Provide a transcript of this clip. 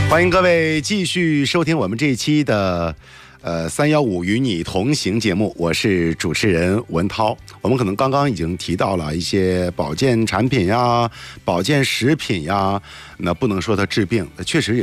欢迎各位继续收听我们这一期的315与你同行节目，我是主持人文涛。我们可能刚刚已经提到了一些保健产品呀、保健食品呀，那不能说它治病，确实也